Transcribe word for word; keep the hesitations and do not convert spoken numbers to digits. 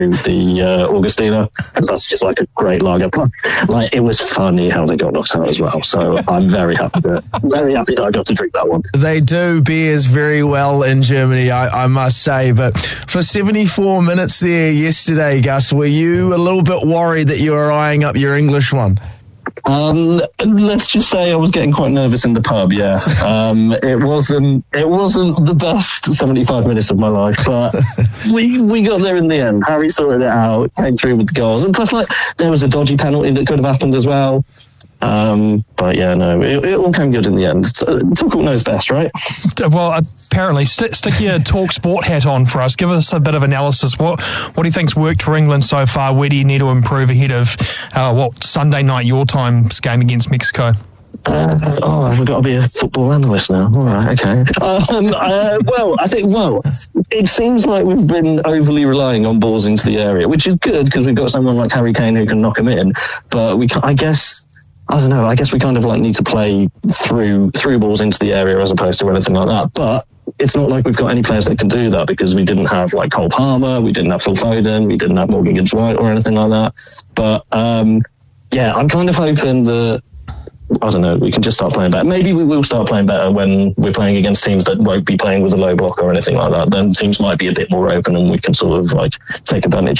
the uh, Augustina. That's just like a great lager. Like, it was funny how they got knocked out as well. So I'm very happy that, very happy that I got to drink that one. They do beers very well in Germany, I, I must say. But for seventy-four minutes there yesterday, Gus, were you a little bit worried that you were eyeing up your English one? Um, let's just say I was getting quite nervous in the pub. Yeah, um, it wasn't it wasn't the best seventy-five minutes of my life, but we we got there in the end. Harry sorted it out, came through with the goals, and plus, like, there was a dodgy penalty that could have happened as well. Um, but yeah, no, it, it all came good in the end. Tuchel knows best, right? Well, apparently, St- stick your Talk Sport hat on for us. Give us a bit of analysis. What what do you think's worked for England so far? Where do you need to improve ahead of uh, what Sunday night your time's game against Mexico? Uh, oh, I've got to be a football analyst now. All right, okay. Um, uh, well, I think, well, it seems like we've been overly relying on balls into the area, which is good because we've got someone like Harry Kane who can knock them in. But we, can, I guess. I don't know, I guess we kind of like need to play through through balls into the area as opposed to anything like that. But it's not like we've got any players that can do that because we didn't have like Cole Palmer, we didn't have Phil Foden, we didn't have Morgan Gibbs-White or anything like that. But um, yeah, I'm kind of hoping that, I don't know, we can just start playing better. Maybe we will start playing better when we're playing against teams that won't be playing with a low block or anything like that. Then teams might be a bit more open and we can sort of like take advantage